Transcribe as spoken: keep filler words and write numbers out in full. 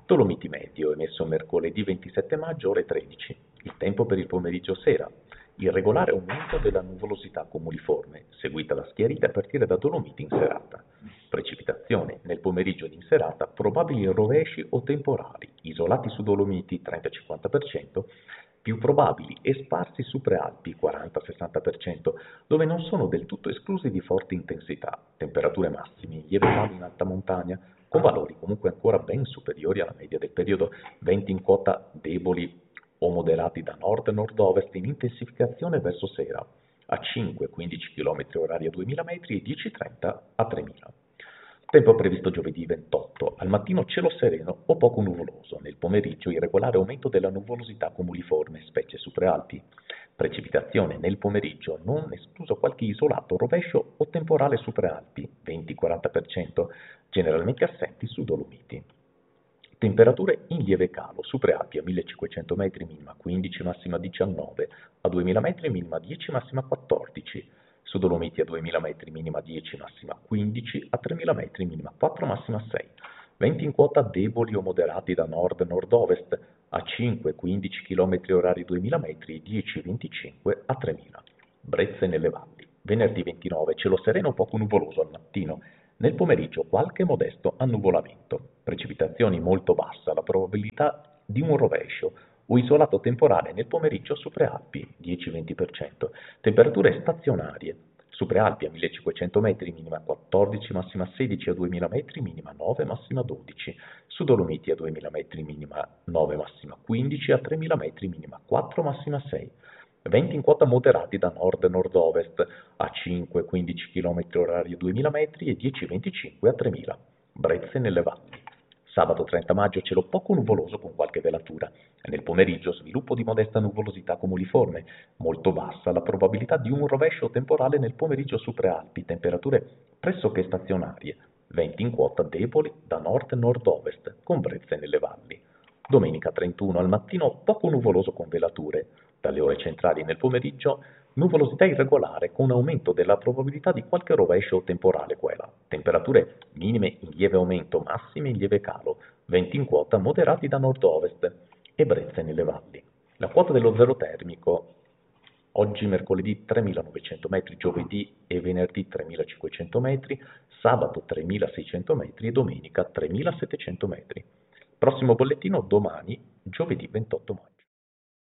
Dolomiti Meteo, emesso mercoledì ventisette maggio ore tredici. Il tempo per il pomeriggio sera. Irregolare aumento della nuvolosità cumuliforme, seguita da schiarite a partire da Dolomiti in serata. Precipitazione. Nel pomeriggio ed in serata probabili rovesci o temporali, isolati su Dolomiti trenta cinquanta per cento, più probabili e sparsi su Prealpi quaranta sessanta per cento, dove non sono del tutto esclusi di forte intensità. Temperature massime in lieve calo in alta montagna, con valori comunque ancora ben superiori alla media del periodo, venti in quota deboli o moderati da nord-nord-ovest in intensificazione verso sera, a cinque quindici km orari a duemila metri e dieci trenta a tremila. Tempo previsto giovedì ventotto, al mattino cielo sereno o poco nuvoloso, nel pomeriggio irregolare aumento della nuvolosità cumuliforme, specie su Prealpi. Precipitazione nel pomeriggio, non escluso qualche isolato rovescio o temporale su Prealpi, venti quaranta per cento, generalmente assenti su Dolomiti. Temperature in lieve calo, su Prealpi a millecinquecento metri minima quindici, massima diciannove, a duemila metri minima dieci, massima quattordici, su Dolomiti a duemila metri minima dieci, massima quindici, a tremila metri minima quattro, massima sei. Venti in quota deboli o moderati da nord-nord-ovest, a cinque quindici km orari duemila metri e dieci venticinque a tremila. Brezze nelle valli. Venerdì ventinove, cielo sereno poco nuvoloso al mattino. Nel pomeriggio qualche modesto annuvolamento. Precipitazioni molto bassa, la probabilità di un rovescio o isolato temporale nel pomeriggio su Prealpi, dieci venti per cento. Temperature stazionarie. Su Prealpi a millecinquecento metri, minima quattordici, massima sedici, a duemila metri, minima nove, massima dodici. Su Dolomiti a duemila metri, minima nove, massima quindici, a tremila metri, minima quattro, massima sei. Venti in quota moderati da nord-nord-ovest, a cinque quindici km orari a duemila metri e dieci venticinque a tremila. Brezze nelle valli. Sabato trenta maggio cielo poco nuvoloso con qualche velatura. Nel pomeriggio sviluppo di modesta nuvolosità cumuliforme, molto bassa la probabilità di un rovescio temporale nel pomeriggio su Prealpi, temperature pressoché stazionarie, venti in quota deboli da nord-nord-ovest con brezze nelle valli. Domenica trentuno al mattino poco nuvoloso con velature, dalle ore centrali nel pomeriggio nuvolosità irregolare con aumento della probabilità di qualche rovescio temporale qua e là. Temperature minime in lieve aumento, massime in lieve calo, venti in quota moderati da nord-ovest e brezze nelle valli. La quota dello zero termico oggi mercoledì tremilanovecento metri, giovedì e venerdì tremilacinquecento metri, sabato tremilaseicento metri e domenica tremilasettecento metri. Prossimo bollettino domani, giovedì ventotto maggio.